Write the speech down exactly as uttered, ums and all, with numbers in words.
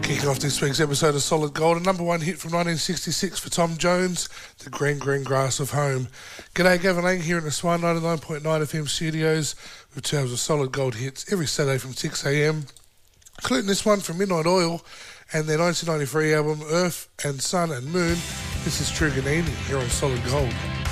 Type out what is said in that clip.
Kicking off this week's episode of Solid Gold, a number one hit from nineteen sixty-six for Tom Jones, The Green Green Grass of Home. G'day, Gavin Lang here in the Swan ninety-nine point nine F M studios with two hours of Solid Gold hits every Saturday from six a m, including this one from Midnight Oil and their nineteen ninety-three album Earth and Sun and Moon. This is Truganini here on Solid Gold.